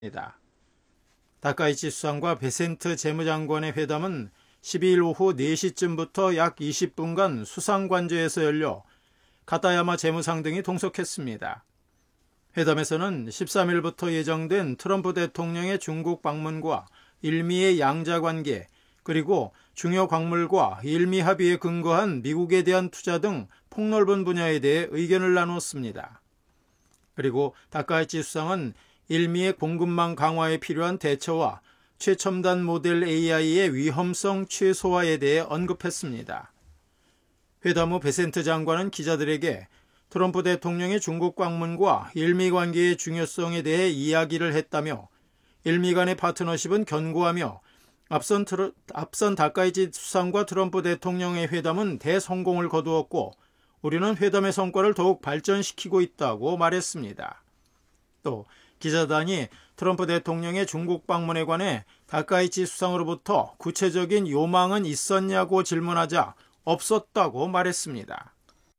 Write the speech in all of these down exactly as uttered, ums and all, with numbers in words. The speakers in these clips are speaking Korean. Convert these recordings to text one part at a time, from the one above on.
다카이치 수상과 베센트 재무장관의 회담은 십이일 오후 네 시쯤부터 약 이십 분간 수상관저에서 열려 가타야마 재무상 등이 동석했습니다. 회담에서는 십삼일부터 예정된 트럼프 대통령의 중국 방문과 일미의 양자관계, 그리고 중요 광물과 일미 합의에 근거한 미국에 대한 투자 등 폭넓은 분야에 대해 의견을 나누었습니다. 그리고 다카이치 수상은 일미의 공급망 강화에 필요한 대처와 최첨단 모델 에이아이의 위험성 최소화에 대해 언급했습니다. 회담 후 베센트 장관은 기자들에게 트럼프 대통령의 중국 방문과 일미 관계의 중요성에 대해 이야기를 했다며 일미 간의 파트너십은 견고하며 앞선, 트러, 앞선 다카이치 수상과 트럼프 대통령의 회담은 대성공을 거두었고 우리는 회담의 성과를 더욱 발전시키고 있다고 말했습니다. 또 기자단이 트럼프 대통령의 중국 방문에 관해 다카이치 수상으로부터 구체적인 요망은 있었냐고 질문하자 없었다고 말했습니다.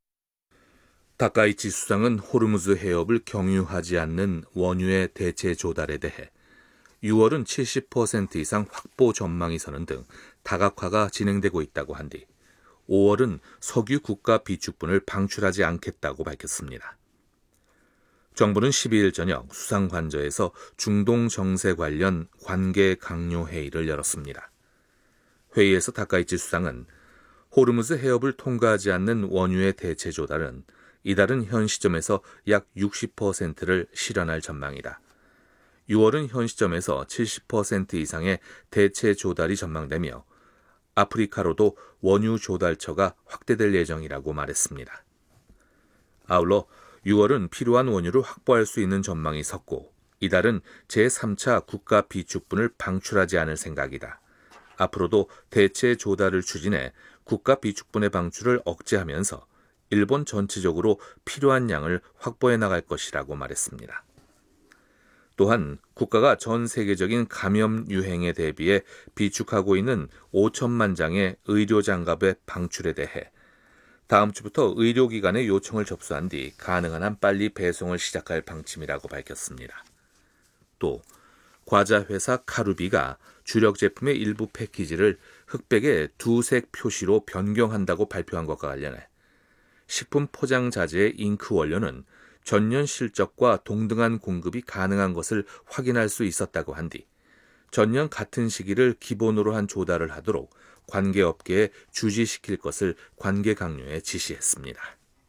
다카이치 수상은 호르무즈 해협을 경유하지 않는 원유의 대체 조달에 대해 유월은 칠십 퍼센트 이상 확보 전망이 서는 등 다각화가 진행되고 있다고 한 뒤 오월은 석유 국가 비축분을 방출하지 않겠다고 밝혔습니다. 정부는 십이일 저녁 수상관저에서 중동 정세 관련 관계 강요 회의를 열었습니다. 회의에서 다카이치 수상은 호르무즈 해협을 통과하지 않는 원유의 대체 조달은 이달은 현 시점에서 약 육십 퍼센트를 실현할 전망이다. 유월은 현 시점에서 칠십 퍼센트 이상의 대체 조달이 전망되며 아프리카로도 원유 조달처가 확대될 예정이라고 말했습니다. 아울러 유월은 필요한 원유를 확보할 수 있는 전망이 섰고 이달은 제삼 차 국가 비축분을 방출하지 않을 생각이다. 앞으로도 대체 조달을 추진해 국가 비축분의 방출을 억제하면서 일본 전체적으로 필요한 양을 확보해 나갈 것이라고 말했습니다. 또한 국가가 전 세계적인 감염 유행에 대비해 비축하고 있는 오천만 장의 의료장갑의 방출에 대해 다음 주부터 의료기관의 요청을 접수한 뒤 가능한 한 빨리 배송을 시작할 방침이라고 밝혔습니다. 또 과자회사 카루비가 주력 제품의 일부 패키지를 흑백의 두색 표시로 변경한다고 발표한 것과 관련해 식품 포장 자재의 잉크 원료는 전년 실적과 동등한 공급이 가능한 것을 확인할 수 있었다고 한 뒤 전년 같은 시기를 기본으로 한 조달을 하도록 관계업계에 주지시킬 것을 관계 강요에 지시했습니다.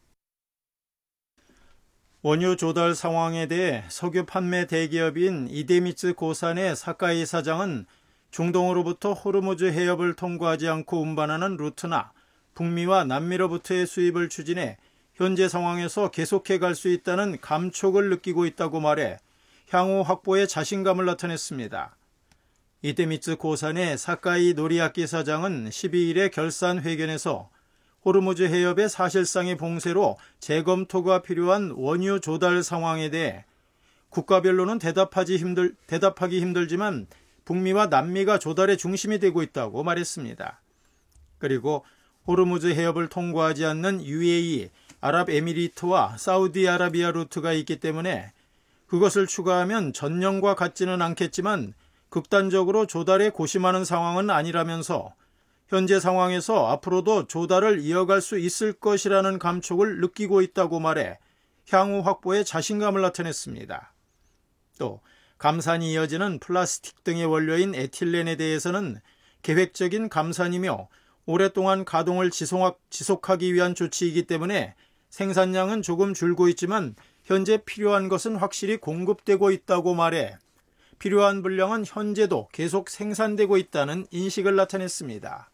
원유 조달 상황에 대해 석유 판매 대기업인 이데미츠 고산의 사카이 사장은 중동으로부터 호르무즈 해협을 통과하지 않고 운반하는 루트나 북미와 남미로부터의 수입을 추진해 현재 상황에서 계속해 갈 수 있다는 감촉을 느끼고 있다고 말해 향후 확보에 자신감을 나타냈습니다. 이데미츠 고산의 사카이 노리아키 사장은 십이일에 결산 회견에서 호르무즈 해협의 사실상의 봉쇄로 재검토가 필요한 원유 조달 상황에 대해 국가별로는 대답하기, 힘들, 대답하기 힘들지만 북미와 남미가 조달의 중심이 되고 있다고 말했습니다. 그리고 호르무즈 해협을 통과하지 않는 유에이이, 아랍에미리트와 사우디아라비아 루트가 있기 때문에 그것을 추가하면 전년과 같지는 않겠지만 극단적으로 조달에 고심하는 상황은 아니라면서 현재 상황에서 앞으로도 조달을 이어갈 수 있을 것이라는 감촉을 느끼고 있다고 말해 향후 확보에 자신감을 나타냈습니다. 또 감산이 이어지는 플라스틱 등의 원료인 에틸렌에 대해서는 계획적인 감산이며 오랫동안 가동을 지속하기 위한 조치이기 때문에 생산량은 조금 줄고 있지만 현재 필요한 것은 확실히 공급되고 있다고 말해 필요한 분량은 현재도 계속 생산되고 있다는 인식을 나타냈습니다.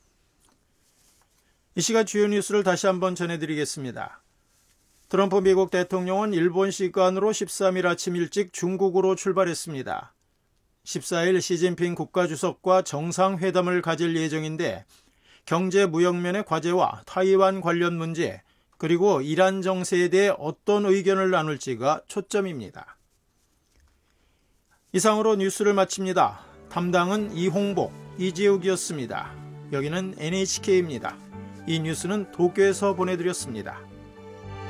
이 시각 주요 뉴스를 다시 한번 전해드리겠습니다. 트럼프 미국 대통령은 일본 시간으로 십삼일 아침 일찍 중국으로 출발했습니다. 십사일 시진핑 국가주석과 정상회담을 가질 예정인데 경제 무역면의 과제와 타이완 관련 문제, 그리고 이란 정세에 대해 어떤 의견을 나눌지가 초점입니다. 이상으로 뉴스를 마칩니다. 담당은 이홍복, 이재욱이었습니다. 여기는 엔에이치케이입니다. 이 뉴스는 도쿄에서 보내드렸습니다.